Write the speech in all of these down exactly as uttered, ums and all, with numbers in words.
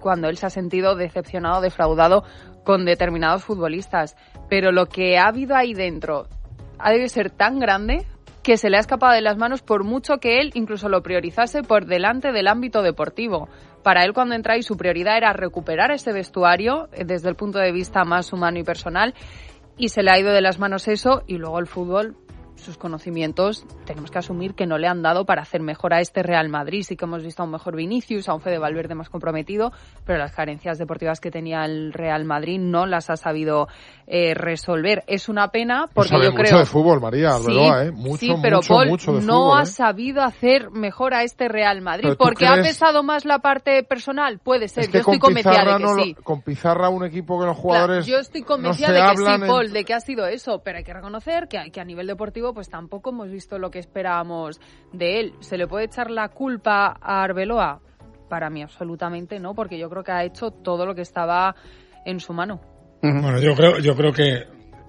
cuando él se ha sentido decepcionado, defraudado con determinados futbolistas. Pero lo que ha habido ahí dentro ha debido ser tan grande que se le ha escapado de las manos, por mucho que él incluso lo priorizase por delante del ámbito deportivo. Para él, cuando entra ahí, su prioridad era recuperar ese vestuario eh, desde el punto de vista más humano y personal, y se le ha ido de las manos eso, y luego el fútbol, sus conocimientos, tenemos que asumir que no le han dado para hacer mejor a este Real Madrid. Sí que hemos visto a un mejor Vinicius, a un Fede Valverde más comprometido, pero las carencias deportivas que tenía el Real Madrid no las ha sabido eh, resolver. Es una pena porque sabe yo mucho creo... de fútbol, María Arbeloa, sí, ¿eh? Mucho, sí, pero mucho, Paul mucho de no fútbol, ha ¿eh? sabido hacer mejor a este Real Madrid. ¿Porque crees... ha pesado más la parte personal? Puede ser. Es que yo estoy con convencida Pizarra de que no sí. Lo, con Pizarra, un equipo que los jugadores Claro, yo estoy convencida no de se que sí, hablan Paul, en... de que ha sido eso, pero hay que reconocer que, que a nivel deportivo pues tampoco hemos visto lo que esperábamos de él. ¿Se le puede echar la culpa a Arbeloa? Para mí absolutamente no, porque yo creo que ha hecho todo lo que estaba en su mano. Bueno, yo creo, yo creo que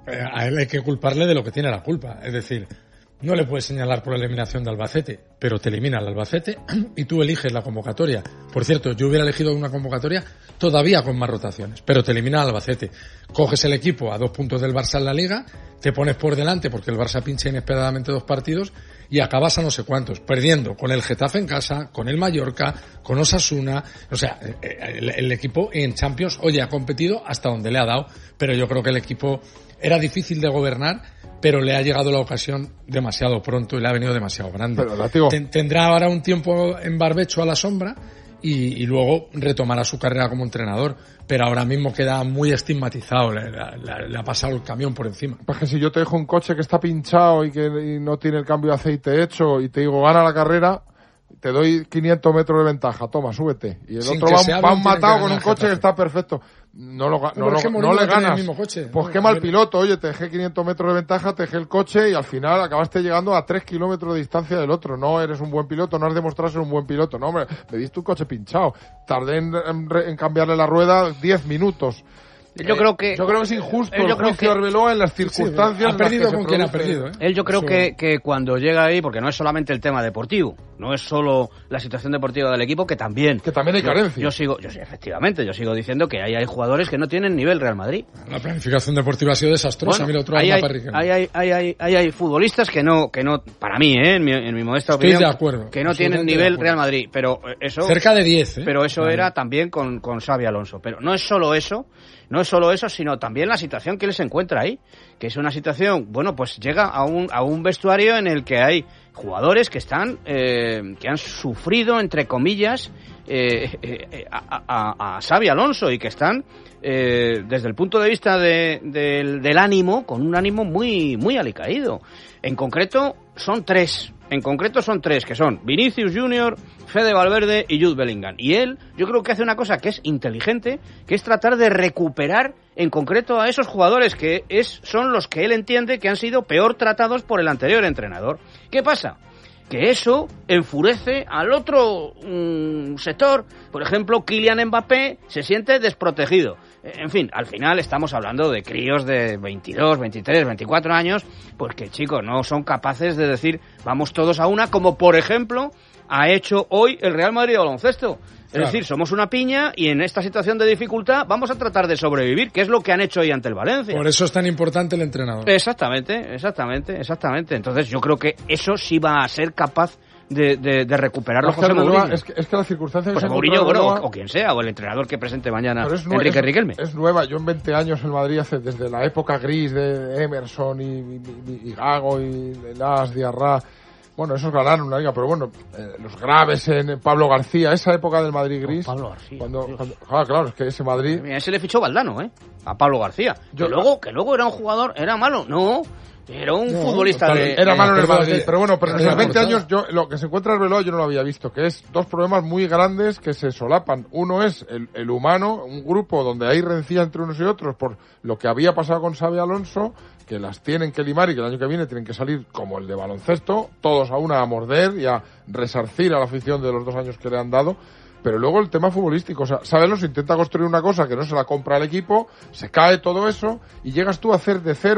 a él hay que culparle de lo que tiene la culpa. Es decir, no le puedes señalar por la eliminación de Albacete, pero te elimina el Albacete y tú eliges la convocatoria. Por cierto, yo hubiera elegido una convocatoria todavía con más rotaciones, pero te elimina el Albacete. Coges el equipo a dos puntos del Barça en la Liga, te pones por delante porque el Barça pincha inesperadamente dos partidos y acabas a no sé cuántos, perdiendo con el Getafe en casa, con el Mallorca, con Osasuna. O sea, el, el equipo en Champions, oye, ha competido hasta donde le ha dado, pero yo creo que el equipo era difícil de gobernar, pero le ha llegado la ocasión demasiado pronto y le ha venido demasiado grande. Pero, Ten, tendrá ahora un tiempo en barbecho a la sombra y, y luego retomará su carrera como entrenador, pero ahora mismo queda muy estigmatizado, le, le, le ha pasado el camión por encima. Pues que si yo te dejo un coche que está pinchado y que y no tiene el cambio de aceite hecho y te digo gana la carrera, te doy quinientos metros de ventaja, toma, súbete. Y el Sin otro va, va hablen, matado con un Getafe. coche que está perfecto. No, lo, no, no, lo, no, no le ganas. Pues no, qué mal piloto, oye, te dejé quinientos metros de ventaja, te dejé el coche y al final acabaste llegando a tres kilómetros de distancia del otro. No eres un buen piloto, no has demostrado ser un buen piloto. No, hombre, me diste un coche pinchado. Tardé en, en, en cambiarle la rueda diez minutos. Yo creo que yo creo que es injusto yo el creo juicio de Arbeloa en las circunstancias. Sí, ha perdido en las que con se quien ha produce. perdido, ¿eh? Él yo creo Eso... que, que cuando llega ahí, porque no es solamente el tema deportivo, no es solo la situación deportiva del equipo, que también... Que también hay carencia. Yo, yo sigo, yo efectivamente, yo sigo diciendo que ahí hay jugadores que no tienen nivel Real Madrid. La planificación deportiva ha sido desastrosa. Bueno, Mira, otro ahí, hay, hay, ahí, hay, ahí, hay, ahí hay futbolistas que no, que no para mí, ¿eh? en, mi, en mi modesta Estoy opinión, de acuerdo, que no tienen nivel Real Madrid, pero eso... Cerca de diez, ¿eh? Pero eso vale. era también con, con Xabi Alonso. Pero no es solo eso, no es solo eso, sino también la situación que él se encuentra ahí, que es una situación, bueno, pues llega a un, a un vestuario en el que hay jugadores que están, eh, que han sufrido, entre comillas, eh, eh, a, a, a Xabi Alonso y que están, eh, desde el punto de vista de, de, del ánimo, con un ánimo muy, muy alicaído. En concreto, son tres. En concreto son tres, que son Vinicius Junior, Fede Valverde y Jude Bellingham. Y él, yo creo que hace una cosa que es inteligente, que es tratar de recuperar en concreto a esos jugadores que es, son los que él entiende que han sido peor tratados por el anterior entrenador. ¿Qué pasa? Que eso enfurece al otro um, sector. Por ejemplo, Kylian Mbappé se siente desprotegido. En fin, al final estamos hablando de críos de veintidós, veintitrés, veinticuatro años, pues que, chicos, no son capaces de decir vamos todos a una, como por ejemplo ha hecho hoy el Real Madrid de baloncesto. Es claro. decir, somos una piña y en esta situación de dificultad vamos a tratar de sobrevivir, que es lo que han hecho hoy ante el Valencia. Por eso es tan importante el entrenador. Exactamente, exactamente, exactamente. Entonces yo creo que eso sí va a ser capaz de, de, de recuperarlo José Mourinho. Es que, es que la circunstancia que pues se Mourinho, bueno, Arbeloa, o, o quien sea, o el entrenador que presente mañana, es Enrique es, Riquelme. Es nueva. Yo en veinte años en Madrid, hace, desde la época gris de Emerson y, y, y, y Gago y Las, Diarra, bueno, esos ganaron una liga, pero bueno, eh, los graves en Pablo García, esa época del Madrid gris. Oh, Pablo García. Cuando, cuando, ah, claro, es que ese Madrid. Mira, ese le fichó Valdano, ¿eh? A Pablo García. Yo, que, luego, que luego era un jugador, era malo. No, era un no, futbolista de... Era malo en el Madrid, de, pero bueno, pero en esos veinte portada. años yo, lo que se encuentra Arbeloa yo no lo había visto, que es dos problemas muy grandes que se solapan. Uno es el, el humano, un grupo donde hay rencilla entre unos y otros por lo que había pasado con Xabi Alonso, que las tienen que limar y que el año que viene tienen que salir como el de baloncesto, todos a una a morder y a resarcir a la afición de los dos años que le han dado. Pero luego el tema futbolístico, o sea, Sabelos intenta construir una cosa que no se la compra al equipo, se cae todo eso y llegas tú a hacer de cero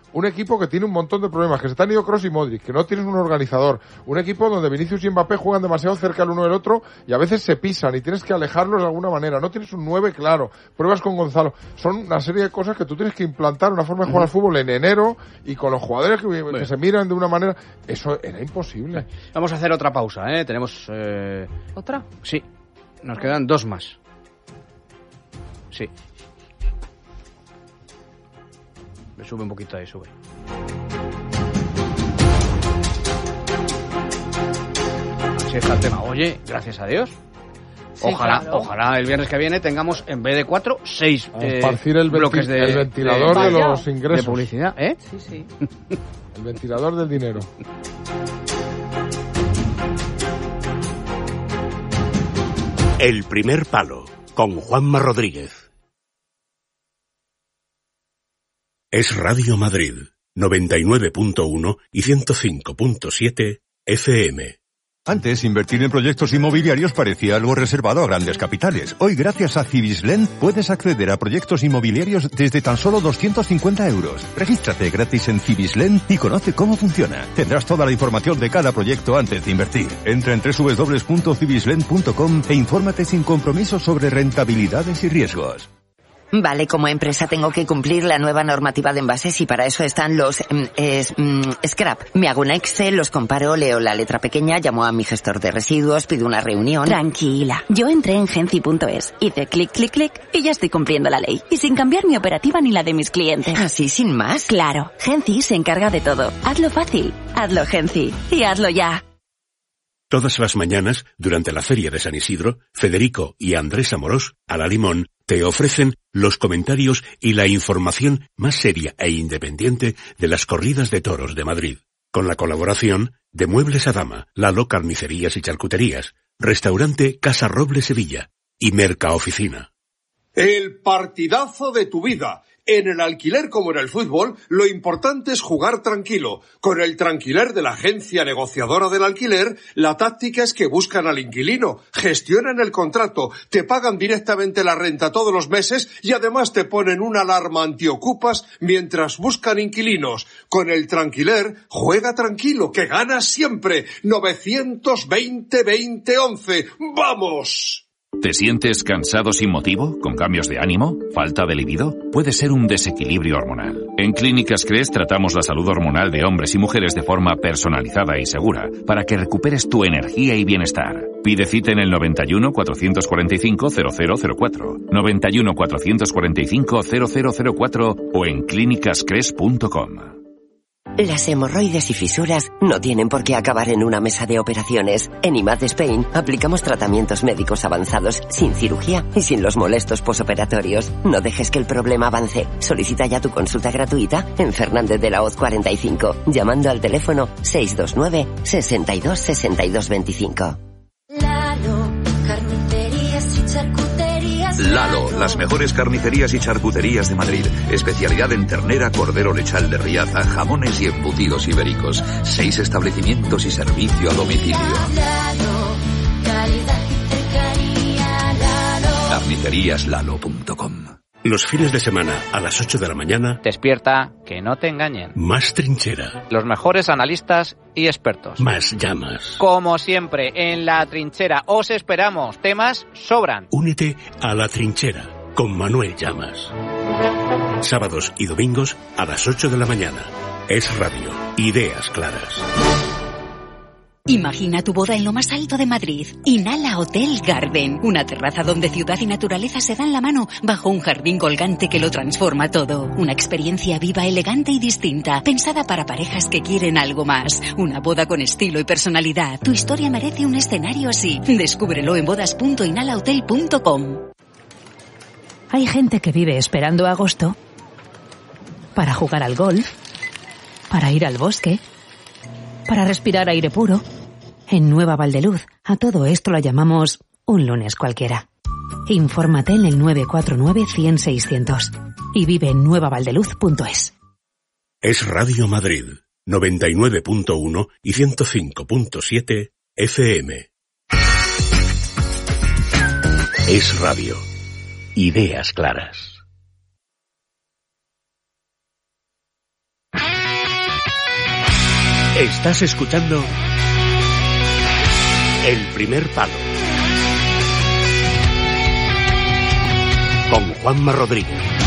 un equipo que tiene un montón de problemas, que se te han ido Kroos y Modric, que no tienes un organizador, un equipo donde Vinicius y Mbappé juegan demasiado cerca el uno del otro y a veces se pisan y tienes que alejarlos de alguna manera, no tienes un nueve claro, pruebas con Gonzalo, son una serie de cosas que tú tienes que implantar una forma de jugar al fútbol en enero y con los jugadores que, que se miran de una manera, eso era imposible. Vamos a hacer otra pausa, ¿eh? Tenemos... Eh... ¿Otra? Sí, nos quedan dos más. Sí. Me sube un poquito ahí, sube. Así está el tema. Oye, gracias a Dios. Sí, ojalá, claro. ojalá el viernes que viene tengamos, en vez de cuatro, seis A eh, esparcir el, bloques de, el ventilador de, de- de los de ingresos. publicidad, ¿eh? Sí, sí. El ventilador del dinero. El primer palo, con Juanma Rodríguez. Es Radio Madrid, noventa y nueve punto uno y ciento cinco punto siete F M. Antes, invertir en proyectos inmobiliarios parecía algo reservado a grandes capitales. Hoy, gracias a Cibislen, puedes acceder a proyectos inmobiliarios desde tan solo doscientos cincuenta euros. Regístrate gratis en Cibislen y conoce cómo funciona. Tendrás toda la información de cada proyecto antes de invertir. Entra en doble u doble u doble u punto cibislen punto com e infórmate sin compromiso sobre rentabilidades y riesgos. Vale, como empresa tengo que cumplir la nueva normativa de envases y para eso están los mm, es, mm, scrap. Me hago un Excel, los comparo, leo la letra pequeña, llamo a mi gestor de residuos, pido una reunión. Tranquila, yo entré en Genci punto es, hice clic, clic, clic y ya estoy cumpliendo la ley. Y sin cambiar mi operativa ni la de mis clientes. ¿Así sin más? Claro, Genci se encarga de todo. Hazlo fácil, hazlo Genci y hazlo ya. Todas las mañanas, durante la Feria de San Isidro, Federico y Andrés Amorós, a la Limón, te ofrecen los comentarios y la información más seria e independiente de las corridas de toros de Madrid. Con la colaboración de Muebles a Dama, Lalo Carnicerías y Charcuterías, Restaurante Casa Roble Sevilla y Merca Oficina. El partidazo de tu vida. En el alquiler como en el fútbol, lo importante es jugar tranquilo. Con el Tranquiler de la agencia negociadora del alquiler, la táctica es que buscan al inquilino, gestionan el contrato, te pagan directamente la renta todos los meses y además te ponen una alarma antiocupas mientras buscan inquilinos. Con el Tranquiler, juega tranquilo, que ganas siempre. novecientos veinte veinte once. ¡Vamos! ¿Te sientes cansado sin motivo? ¿Con cambios de ánimo? ¿Falta de libido? Puede ser un desequilibrio hormonal. En Clínicas Cres tratamos la salud hormonal de hombres y mujeres de forma personalizada y segura para que recuperes tu energía y bienestar. Pide cita en el noventa y uno, cuatrocientos cuarenta y cinco, cero cero cero cuatro, noventa y uno, cuatrocientos cuarenta y cinco, cero cero cero cuatro o en clínicas cres punto com. Las hemorroides y fisuras no tienen por qué acabar en una mesa de operaciones. En I M A D Spain aplicamos tratamientos médicos avanzados sin cirugía y sin los molestos posoperatorios. No dejes que el problema avance. Solicita ya tu consulta gratuita en Fernández de la Hoz cuarenta y cinco, llamando al teléfono seis dos nueve, sesenta y dos, sesenta y dos veinticinco. Lalo, carnicerías y charcuterías. Lalo, las mejores carnicerías y charcuterías de Madrid. Especialidad en ternera, cordero lechal de Riaza, jamones y embutidos ibéricos. Seis establecimientos y servicio a domicilio. Lalo, calidad y cercanía. Lalo. carnicerías lalo punto com. Los fines de semana, a las ocho de la mañana, Despierta, que no te engañen. más trinchera, Los mejores analistas y expertos. más llamas. Como siempre, en La Trinchera os esperamos. Temas sobran. Únete a La Trinchera con Manuel Llamas. Sábados y domingos a las ocho de la mañana. Es Radio. Ideas claras. Imagina tu boda en lo más alto de Madrid. Inhala Hotel Garden, una terraza donde ciudad y naturaleza se dan la mano bajo un jardín colgante que lo transforma todo. Una experiencia viva, elegante y distinta, pensada para parejas que quieren algo más. Una boda con estilo y personalidad. Tu historia merece un escenario así. Descúbrelo en bodas punto inhala hotel punto com. Hay gente que vive esperando agosto para jugar al golf, para ir al bosque, para respirar aire puro. En Nueva Valdeluz, a todo esto lo llamamos un lunes cualquiera. Infórmate en el nueve cuatro nueve, cien, seiscientos y vive en nueva valdeluz punto es. Es Radio Madrid, noventa y nueve punto uno y ciento cinco punto siete F M. Es Radio. Ideas claras. Estás escuchando El Primer Palo con Juanma Rodríguez.